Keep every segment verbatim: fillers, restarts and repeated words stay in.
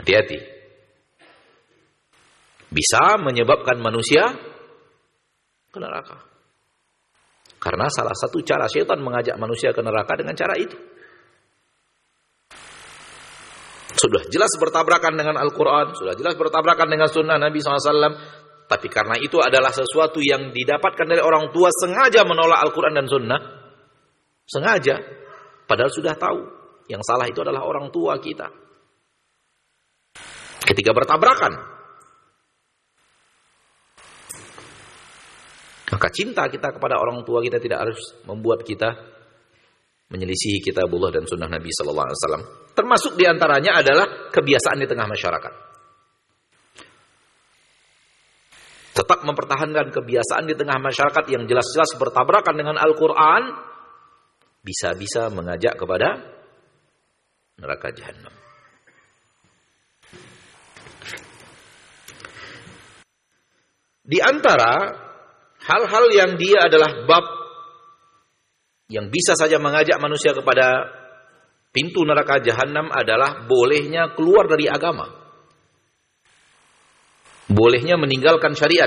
Hati-hati. Bisa menyebabkan manusia ke neraka. Karena salah satu cara syaitan mengajak manusia ke neraka dengan cara itu. Sudah jelas bertabrakan dengan Al-Quran, sudah jelas bertabrakan dengan sunnah Nabi shallallahu alaihi wasallam. Tapi karena itu adalah sesuatu yang didapatkan dari orang tua, sengaja menolak Al-Quran dan sunnah. Sengaja. Padahal sudah tahu. Yang salah itu adalah orang tua kita. Ketika bertabrakan, maka cinta kita kepada orang tua kita tidak harus membuat kita menyelisihi kitabullah dan sunnah Nabi sallallahu alaihi wasallam. Termasuk diantaranya adalah kebiasaan di tengah masyarakat. Tetap mempertahankan kebiasaan di tengah masyarakat yang jelas-jelas bertabrakan dengan Al-Quran, bisa-bisa mengajak kepada neraka jahanam. Di antara hal-hal yang dia adalah bab yang bisa saja mengajak manusia kepada pintu neraka jahanam adalah bolehnya keluar dari agama. Bolehnya meninggalkan syariat.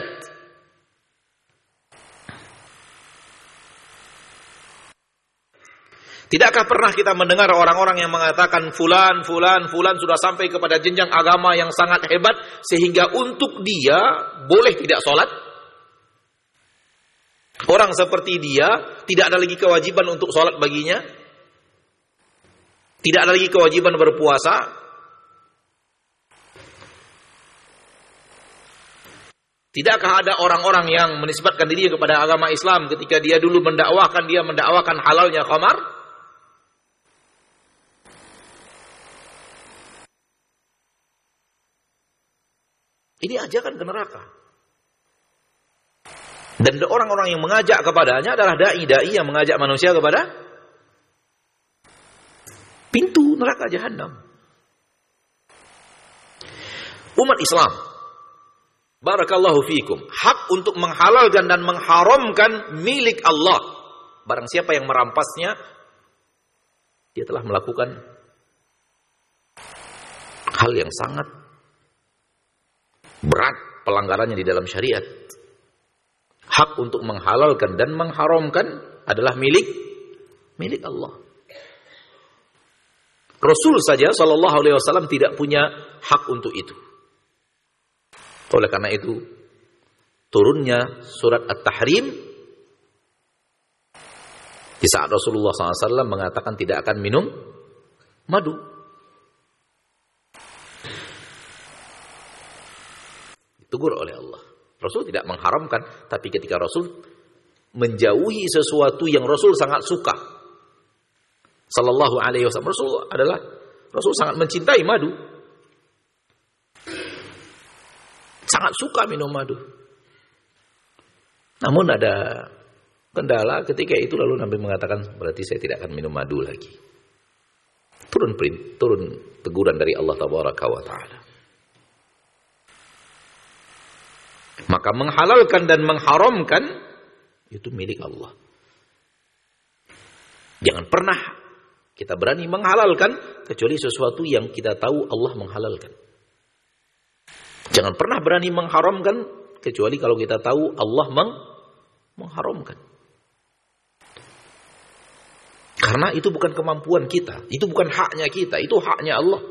Tidakkah pernah kita mendengar orang-orang yang mengatakan fulan, fulan, fulan sudah sampai kepada jenjang agama yang sangat hebat sehingga untuk dia boleh tidak sholat? Orang seperti dia tidak ada lagi kewajiban untuk sholat baginya. Tidak ada lagi kewajiban berpuasa. Tidakkah ada orang-orang yang menisbatkan diri kepada agama Islam ketika dia dulu mendakwahkan, dia mendakwahkan halalnya khamar? Ini ajakan ke neraka. Dan orang-orang yang mengajak kepadanya adalah dai-dai yang mengajak manusia kepada pintu neraka jahanam. Umat Islam, barakallahu fiikum, hak untuk menghalalkan dan mengharamkan milik Allah. Barang siapa yang merampasnya, dia telah melakukan hal yang sangat berat pelanggarannya di dalam syariat. Hak untuk menghalalkan dan mengharamkan adalah milik milik Allah. Rasul saja sallallahu alaihi wasallam tidak punya hak untuk itu. Oleh karena itu turunnya surat At-Tahrim di saat Rasulullah sallallahu alaihi wasallam mengatakan tidak akan minum madu. Ditegur oleh Allah. Rasul tidak mengharamkan, tapi ketika Rasul menjauhi sesuatu yang Rasul sangat suka, sallallahu alaihi wasallam, Rasul adalah Rasul sangat mencintai madu, sangat suka minum madu. Namun ada kendala ketika itu, lalu Nabi mengatakan berarti saya tidak akan minum madu lagi. Turun perintah, turun teguran dari Allah tabaraka wa taala. Maka menghalalkan dan mengharamkan itu milik Allah. Jangan pernah kita berani menghalalkan kecuali sesuatu yang kita tahu Allah menghalalkan. Jangan pernah berani mengharamkan kecuali kalau kita tahu Allah meng mengharamkan. Karena itu bukan kemampuan kita, itu bukan haknya kita, itu haknya Allah.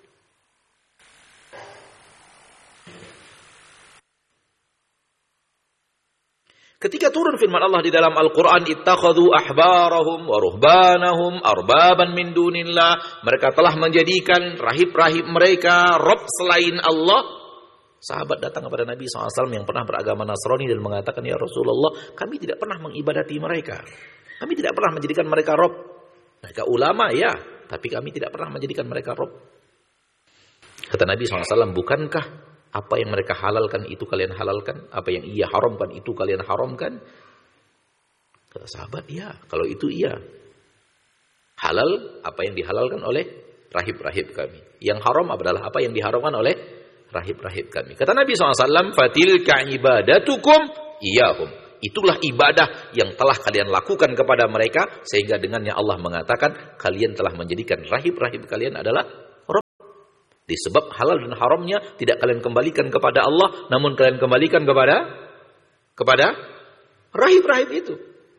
Ketika turun firman Allah di dalam Al-Quran, ittakhadhu ahbarahum wa ruhbanahum arbaban min dunillah, mereka telah menjadikan rahib-rahib mereka Rabb selain Allah. Sahabat datang kepada Nabi shallallahu alaihi wasallam yang pernah beragama Nasrani dan mengatakan, ya Rasulullah, kami tidak pernah mengibadati mereka, kami tidak pernah menjadikan mereka Rabb. Mereka ulama ya, tapi kami tidak pernah menjadikan mereka Rabb. Kata Nabi shallallahu alaihi wasallam, bukankah apa yang mereka halalkan itu kalian halalkan? Apa yang ia haramkan itu kalian haramkan? Kata sahabat, ya, kalau itu iya. Halal apa yang dihalalkan oleh rahib-rahib kami. Yang haram adalah apa yang diharamkan oleh rahib-rahib kami. Kata Nabi shallallahu alaihi wasallam, fatilka ibadatukum iyahum. Itulah ibadah yang telah kalian lakukan kepada mereka, sehingga dengannya Allah mengatakan, kalian telah menjadikan rahib-rahib kalian adalah Rabb. Disebab halal dan haramnya tidak kalian kembalikan kepada Allah, namun kalian kembalikan kepada kepada rahib-rahib itu.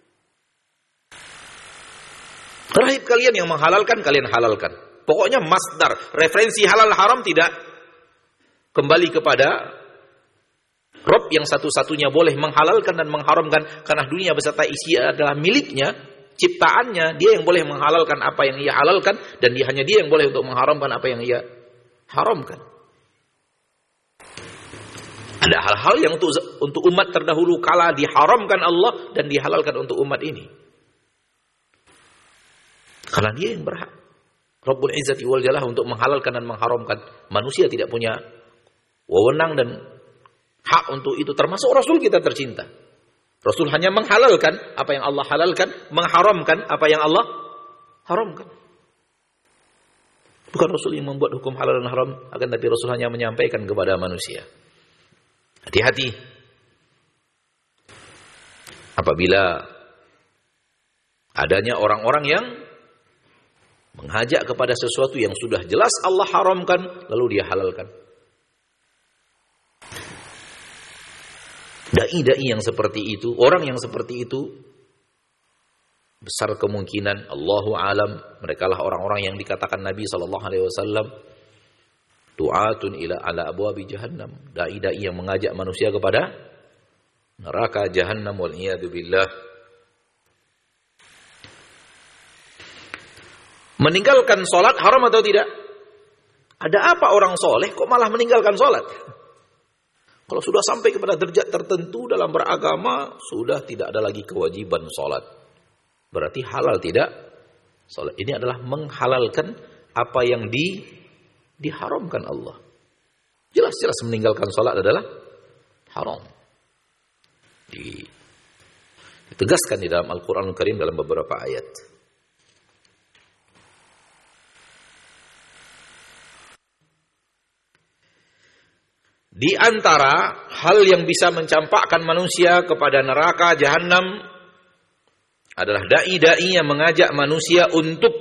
Rahib kalian yang menghalalkan, kalian halalkan. Pokoknya masdar, referensi halal haram tidak kembali kepada Rabb yang satu-satunya boleh menghalalkan dan mengharamkan, karena dunia beserta isi adalah miliknya, ciptaannya. Dia yang boleh menghalalkan apa yang ia halalkan, dan dia, hanya dia yang boleh untuk mengharamkan apa yang ia haramkan. Ada hal-hal yang untuk untuk umat terdahulu kala diharamkan Allah dan dihalalkan untuk umat ini, karena dia yang berhak, Rabbul Izzati wal Jalalah, untuk menghalalkan dan mengharamkan. Manusia tidak punya wewenang dan hak untuk itu, termasuk Rasul kita tercinta. Rasul hanya menghalalkan apa yang Allah halalkan, mengharamkan apa yang Allah haramkan. Bukan Rasul yang membuat hukum halal dan haram, akan tapi Rasul hanya menyampaikan kepada manusia. Hati-hati apabila adanya orang-orang yang mengajak kepada sesuatu yang sudah jelas Allah haramkan, lalu dia halalkan. Dai-dai yang seperti itu, orang yang seperti itu, besar kemungkinan, Allahu alam, mereka lah orang-orang yang dikatakan Nabi sallallahu alaihi wasallam, du'atun ila ala abwabi jahannam, dai-dai yang mengajak manusia kepada neraka jahannam, wal iyadu billah. Meninggalkan sholat haram atau tidak? Ada apa orang soleh kok malah meninggalkan sholat? Kalau sudah sampai kepada derajat tertentu dalam beragama, sudah tidak ada lagi kewajiban sholat. Berarti halal tidak? Sholat ini adalah menghalalkan apa yang di, diharamkan Allah. Jelas-jelas meninggalkan sholat adalah haram. Ditegaskan di dalam Al-Quran Al-Karim dalam beberapa ayat. Di antara hal yang bisa mencampakkan manusia kepada neraka jahannam adalah dai-dai yang mengajak manusia untuk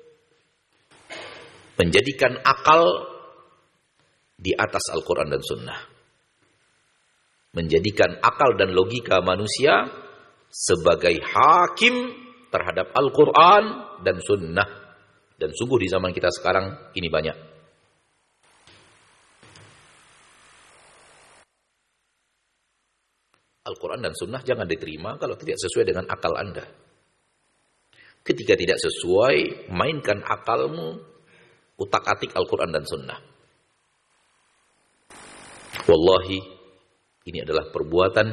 menjadikan akal di atas Al-Quran dan Sunnah. Menjadikan akal dan logika manusia sebagai hakim terhadap Al-Quran dan Sunnah. Dan sungguh di zaman kita sekarang ini banyak. Al-Quran dan Sunnah jangan diterima kalau tidak sesuai dengan akal Anda. Ketika tidak sesuai, mainkan akalmu, utak-atik Al-Quran dan Sunnah. Wallahi, ini adalah perbuatan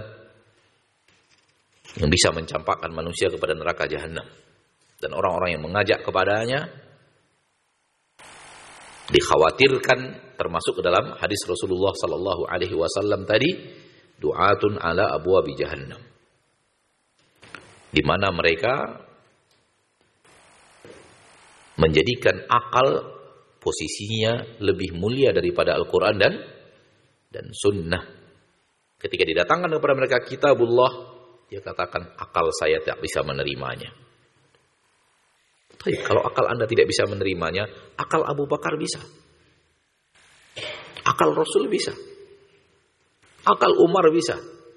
yang bisa mencampakkan manusia kepada neraka jahannam. Dan orang-orang yang mengajak kepadanya dikhawatirkan termasuk ke dalam hadis Rasulullah sallallahu alaihi wasallam tadi, du'atun ala abwabi jahannam, di mana mereka menjadikan akal posisinya lebih mulia daripada Al-Quran dan dan Sunnah. Ketika didatangkan kepada mereka kitabullah, dia katakan akal saya tidak bisa menerimanya. Tapi kalau akal Anda tidak bisa menerimanya, akal Abu Bakar bisa, akal Rasul bisa, akal Umar bisa,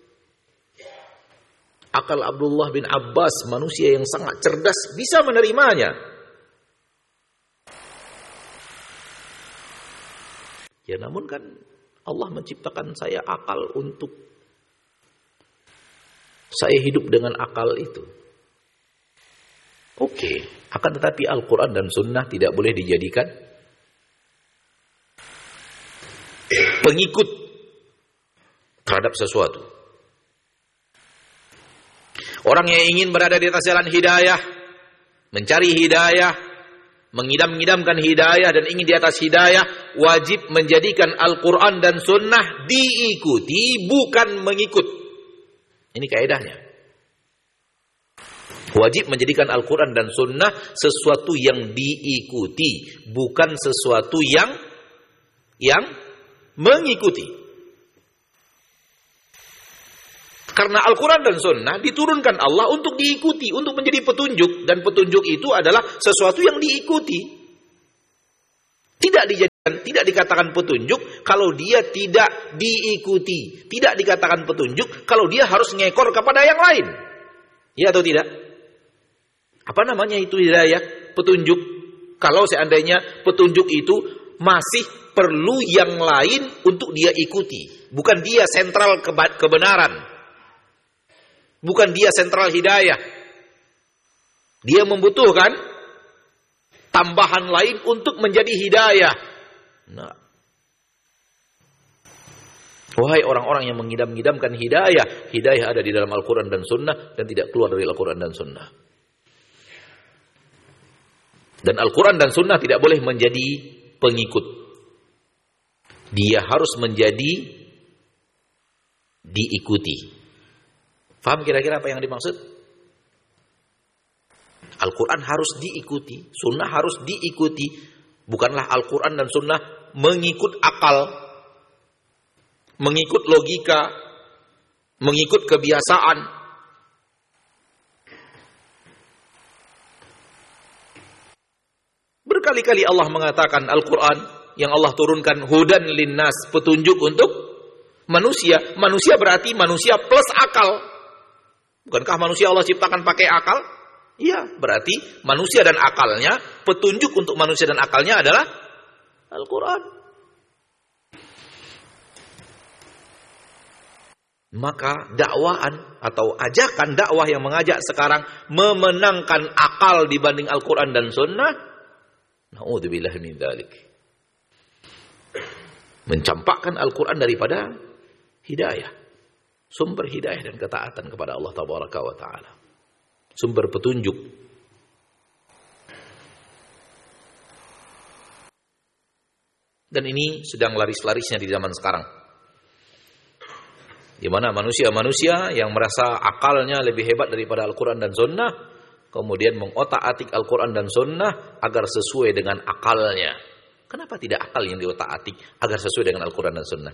akal Abdullah bin Abbas, manusia yang sangat cerdas, bisa menerimanya. Ya namun kan Allah menciptakan saya akal untuk saya hidup dengan akal itu. Oke, akan tetapi Al-Quran dan Sunnah tidak boleh dijadikan pengikut terhadap sesuatu. Orang yang ingin berada di atas jalan hidayah, mencari hidayah, mengidam-ngidamkan hidayah dan ingin di atas hidayah, wajib menjadikan Al-Quran dan Sunnah diikuti, bukan mengikut. Ini kaedahnya. Wajib menjadikan Al-Quran dan Sunnah sesuatu yang diikuti, bukan sesuatu yang yang mengikuti. Karena Al-Quran dan Sunnah diturunkan Allah untuk diikuti, untuk menjadi petunjuk. Dan petunjuk itu adalah sesuatu yang diikuti. Tidak dijadikan Tidak dikatakan petunjuk kalau dia tidak diikuti. Tidak dikatakan petunjuk kalau dia harus ngekor kepada yang lain. Ya atau tidak? Apa namanya itu hidayah? Petunjuk. Kalau seandainya petunjuk itu masih perlu yang lain untuk dia ikuti. Bukan dia sentral kebenaran. Bukan dia sentral hidayah. Dia membutuhkan tambahan lain untuk menjadi hidayah. Nah, wahai orang-orang yang mengidam-idamkan hidayah, hidayah ada di dalam Al-Quran dan Sunnah dan tidak keluar dari Al-Quran dan Sunnah. Dan Al-Quran dan Sunnah tidak boleh menjadi pengikut. Dia harus menjadi diikuti. Faham kira-kira apa yang dimaksud? Al-Quran harus diikuti, Sunnah harus diikuti. Bukanlah Al-Quran dan Sunnah mengikut akal, mengikut logika, mengikut kebiasaan. Berkali-kali Allah mengatakan Al-Quran yang Allah turunkan hudan linnas, petunjuk untuk manusia. Manusia berarti manusia plus akal. Bukankah manusia Allah ciptakan pakai akal? Iya, berarti manusia dan akalnya, petunjuk untuk manusia dan akalnya adalah Al-Quran. Maka dakwaan atau ajakan dakwah yang mengajak sekarang memenangkan akal dibanding Al-Quran dan Sunnah, na'udzubillah min dzalik. Mencampakkan Al-Quran daripada hidayah, sumber hidayah dan ketaatan kepada Allah Tabaraka wa Ta'ala. Sumber petunjuk. Dan ini sedang laris-larisnya di zaman sekarang. Di mana manusia-manusia yang merasa akalnya lebih hebat daripada Al-Quran dan Sunnah, kemudian mengotak-atik Al-Quran dan Sunnah agar sesuai dengan akalnya. Kenapa tidak akal yang diotak-atik agar sesuai dengan Al-Quran dan Sunnah?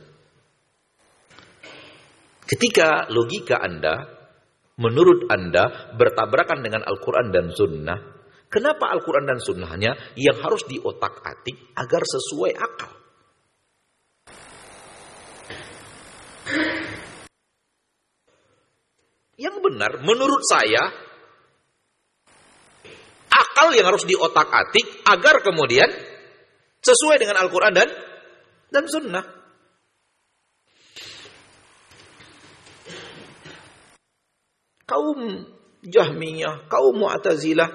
Ketika logika Anda, menurut Anda bertabrakan dengan Al-Quran dan Sunnah, kenapa Al-Quran dan Sunnahnya yang harus diotak-atik agar sesuai akal? Yang benar, menurut saya, akal yang harus diotak-atik agar kemudian sesuai dengan Al-Quran dan, dan Sunnah. Kaum Jahmiyah, kaum Mu'tazilah,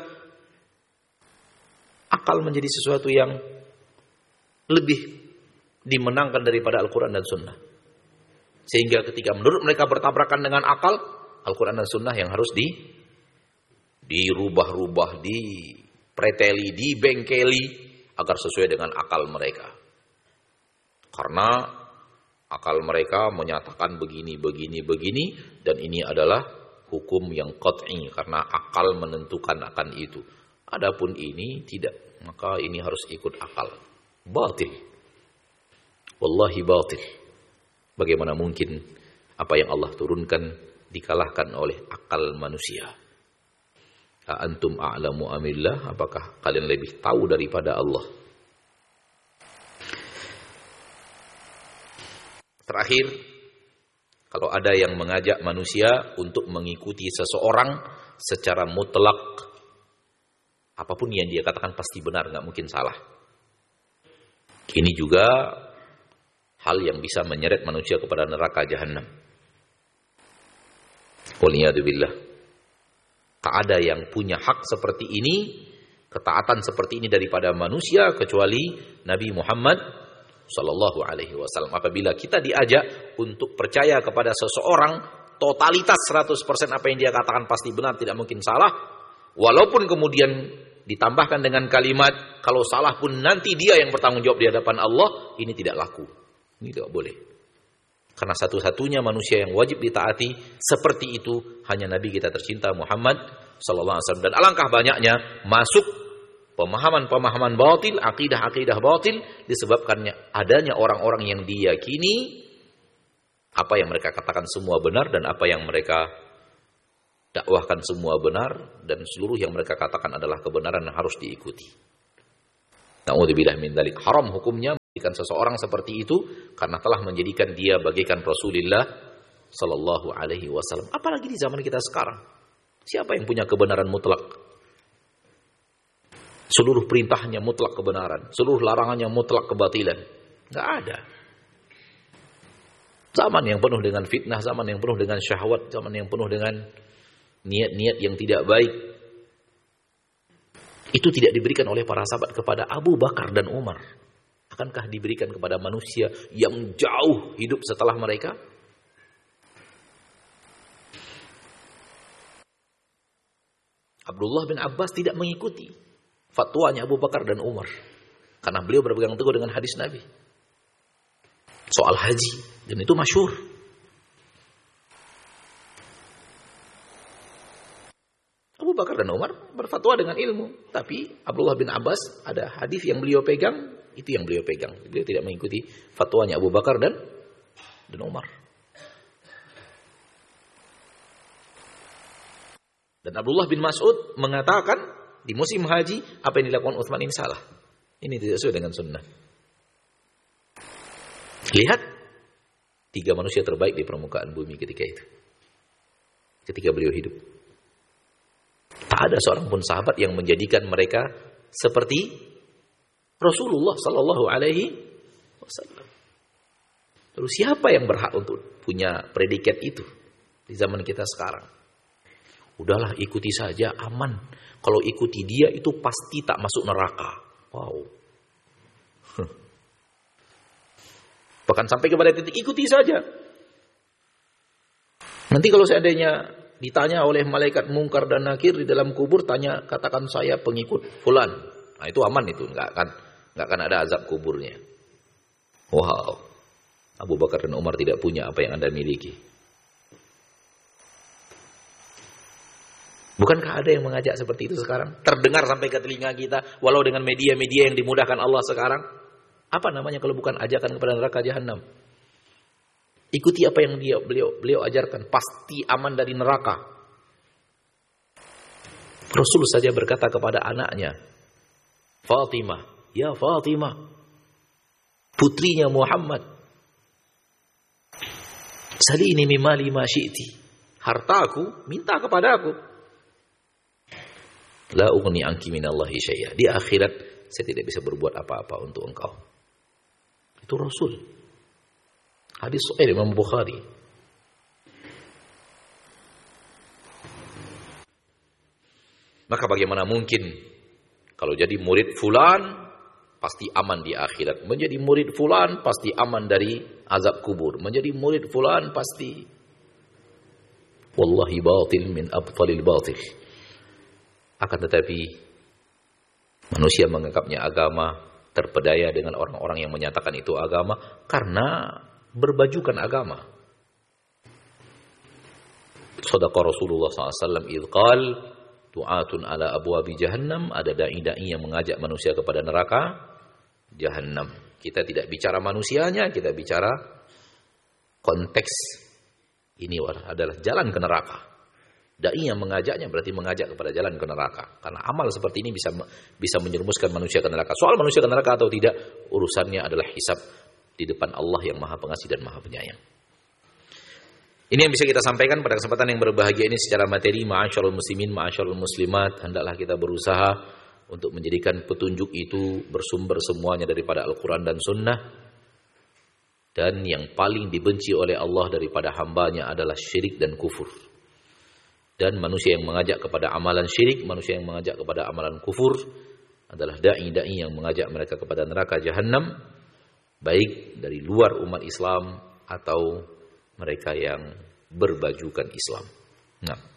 akal menjadi sesuatu yang lebih dimenangkan daripada Al-Quran dan Sunnah. Sehingga ketika menurut mereka bertabrakan dengan akal, Al-Quran dan Sunnah yang harus di dirubah-rubah, dipreteli, dibengkeli agar sesuai dengan akal mereka. Karena akal mereka menyatakan begini, begini, begini, dan ini adalah hukum yang qat'i karena akal menentukan akan itu. Adapun ini tidak, maka ini harus ikut akal. Batil. Wallahi batil. Bagaimana mungkin apa yang Allah turunkan dikalahkan oleh akal manusia? A antum a'lamu amillah? Apakah kalian lebih tahu daripada Allah? Terakhir, kalau ada yang mengajak manusia untuk mengikuti seseorang secara mutlak, apapun yang dia katakan pasti benar, nggak mungkin salah. Ini juga hal yang bisa menyeret manusia kepada neraka jahanam. Waliyadzubillah. Tak ada yang punya hak seperti ini, ketaatan seperti ini daripada manusia kecuali Nabi Muhammad Sallallahu Alaihi Wasallam. Apabila kita diajak untuk percaya kepada seseorang totalitas seratus persen apa yang dia katakan pasti benar, tidak mungkin salah, walaupun kemudian ditambahkan dengan kalimat kalau salah pun nanti dia yang bertanggung jawab di hadapan Allah, ini tidak laku. Ini tidak boleh. Karena satu-satunya manusia yang wajib ditaati seperti itu hanya Nabi kita tercinta Muhammad Sallallahu Alaihi Wasallam. Dan alangkah banyaknya masuk pemahaman-pemahaman batil, akidah-akidah batil disebabkannya adanya orang-orang yang diyakini apa yang mereka katakan semua benar dan apa yang mereka dakwahkan semua benar dan seluruh yang mereka katakan adalah kebenaran yang harus diikuti. Na'udzubillah min dzalik. Haram hukumnya Jadikan seseorang seperti itu karena telah menjadikan dia bagaikan Rasulullah sallallahu alaihi wasallam. Apalagi di zaman kita sekarang. Siapa yang punya kebenaran mutlak? Seluruh perintahnya mutlak kebenaran, seluruh larangannya mutlak kebatilan. Enggak ada. Zaman yang penuh dengan fitnah, zaman yang penuh dengan syahwat, zaman yang penuh dengan niat-niat yang tidak baik. Itu tidak diberikan oleh para sahabat kepada Abu Bakar dan Umar. Akankah diberikan kepada manusia yang jauh hidup setelah mereka? Abdullah bin Abbas tidak mengikuti fatwanya Abu Bakar dan Umar. Karena beliau berpegang teguh dengan hadis Nabi. Soal haji. Dan itu masyhur. Abu Bakar dan Umar berfatwa dengan ilmu. Tapi Abdullah bin Abbas ada hadis yang beliau pegang. Itu yang beliau pegang. Beliau tidak mengikuti fatwanya Abu Bakar dan dan Umar. Dan Abdullah bin Mas'ud mengatakan di musim haji apa yang dilakukan Utsman ini salah. Ini tidak sesuai dengan sunnah. Lihat tiga manusia terbaik di permukaan bumi ketika itu. Ketika beliau hidup. Tak ada seorang pun sahabat yang menjadikan mereka seperti Rasulullah sallallahu alaihi wasallam. Terus siapa yang berhak untuk punya predikat itu di zaman kita sekarang? Udahlah ikuti saja, aman. Kalau ikuti dia itu pasti tak masuk neraka. Wow. Bahkan sampai kepada titik ikuti saja. Nanti kalau seandainya ditanya oleh malaikat Mungkar dan Nakir di dalam kubur, tanya, katakan saya pengikut fulan. Nah itu aman itu, enggak akan enggak akan ada azab kuburnya. Wow. Abu Bakar dan Umar tidak punya apa yang Anda miliki. Bukankah ada yang mengajak seperti itu sekarang? Terdengar sampai ke telinga kita, walau dengan media-media yang dimudahkan Allah sekarang. Apa namanya kalau bukan ajakan kepada neraka jahanam? Ikuti apa yang dia beliau beliau ajarkan, pasti aman dari neraka. Rasul saja berkata kepada anaknya, Fatimah, ya Fatimah, putrinya Muhammad, salini mimali ma syi'ti, hartaku minta kepadaku. La ughni anki minallahi syai'a. Di akhirat saya tidak bisa berbuat apa-apa untuk engkau. Itu Rasul. Hadis sahih Imam Bukhari. Maka bagaimana mungkin kalau jadi murid fulan pasti aman di akhirat, menjadi murid fulan pasti aman dari azab kubur, menjadi murid fulan pasti wallahi batil min abtalil batil. Akan tetapi manusia menganggapnya agama, terpedaya dengan orang-orang yang menyatakan itu agama karena berbajukan agama. Shadaqa Rasulullah sallallahu alaihi wasallam idh qala du'atun ala abwabi jahannam, ada dai-dai yang mengajak manusia kepada neraka jahannam. Kita tidak bicara manusianya, kita bicara konteks ini adalah jalan ke neraka. Dai yang mengajaknya berarti mengajak kepada jalan ke neraka. Karena amal seperti ini bisa bisa menjerumuskan manusia ke neraka. Soal manusia ke neraka atau tidak, urusannya adalah hisab di depan Allah yang Maha Pengasih dan Maha Penyayang. Ini yang bisa kita sampaikan pada kesempatan yang berbahagia ini secara materi. Ma'asyarul muslimin, ma'asyarul muslimat, hendaklah kita berusaha untuk menjadikan petunjuk itu bersumber semuanya daripada Al-Quran dan Sunnah. Dan yang paling dibenci oleh Allah daripada hambanya adalah syirik dan kufur. Dan manusia yang mengajak kepada amalan syirik, manusia yang mengajak kepada amalan kufur adalah da'i-da'i yang mengajak mereka kepada neraka jahannam, baik dari luar umat Islam atau mereka yang berbajukan Islam. Nah.